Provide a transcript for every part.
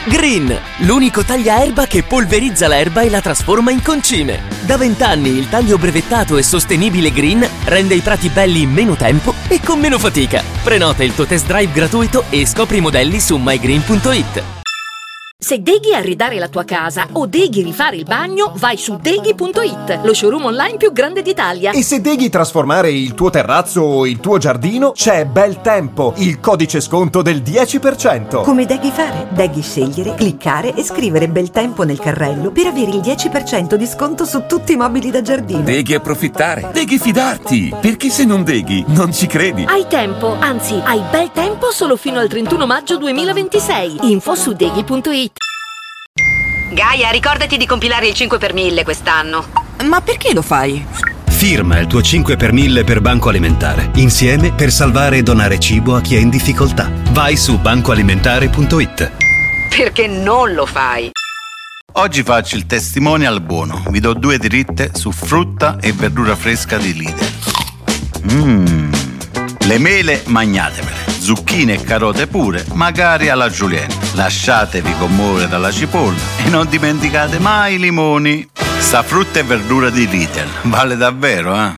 Green, l'unico tagliaerba che polverizza l'erba e la trasforma in concime. Da 20 anni il taglio brevettato e sostenibile Green rende i prati belli in meno tempo e con meno fatica. Prenota il tuo test drive gratuito e scopri i modelli su mygreen.it. Se deghi arredare la tua casa o deghi rifare il bagno, vai su deghi.it, lo showroom online più grande d'Italia. E se deghi trasformare il tuo terrazzo o il tuo giardino, c'è Bel Tempo, il codice sconto del 10%. Come deghi fare? Deghi scegliere, cliccare e scrivere Bel Tempo nel carrello per avere il 10% di sconto su tutti i mobili da giardino. Deghi approfittare, deghi fidarti, perché se non deghi non ci credi. Hai tempo, anzi hai bel tempo solo fino al 31 maggio 2026. Info su deghi.it. Gaia, ricordati di compilare il 5 per 1000 quest'anno. Ma perché lo fai? Firma il tuo 5 per 1000 per Banco Alimentare. Insieme per salvare e donare cibo a chi è in difficoltà. Vai su bancoalimentare.it. Perché non lo fai? Oggi faccio il testimonial buono. Vi do 2 dritte su frutta e verdura fresca di Lidl. Le mele magnatemele, zucchine e carote pure, magari alla julienne. Lasciatevi commuovere dalla cipolla e non dimenticate mai i limoni. Sta frutta e verdura di Lidl vale davvero, eh?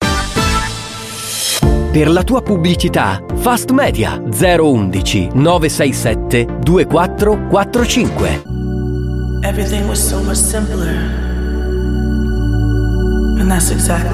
Per la tua pubblicità, Fast Media 011 967 2445. Everything was so much simpler. And that's exactly